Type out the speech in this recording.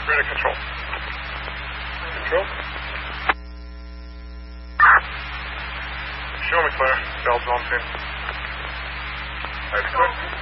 Ready to control. Control? Show me, Claire. Bells on pin. That's good.